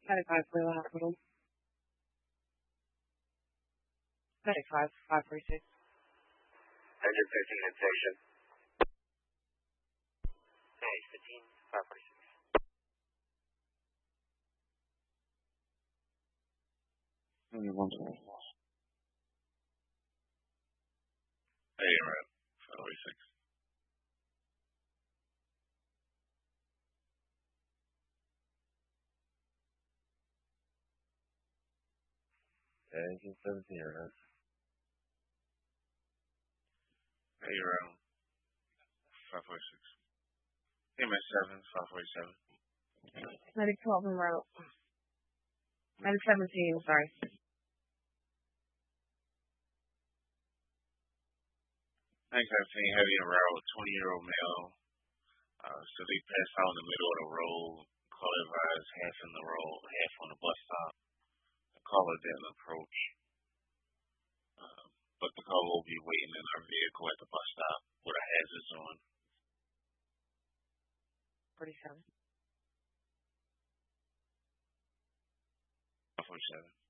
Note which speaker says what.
Speaker 1: 95 for the hospital. 95, 546.
Speaker 2: Engine 15 in station.
Speaker 3: Hey, 15, 546.
Speaker 4: Maybe 112.
Speaker 5: Hey, right. 546.
Speaker 4: Engine 17, right?
Speaker 5: Hey, right. 546. Hey, man, 7, 547.
Speaker 1: Medic 12 en route. Medic 17, sorry.
Speaker 5: Thanks, 17, heavy en route, 20-year-old male. So they passed out in the middle of the road. Caller advised half in the road, half on the bus stop. The caller didn't approach. But the caller will be waiting in our vehicle at the bus stop with our hazards on.
Speaker 1: 47.
Speaker 5: 547.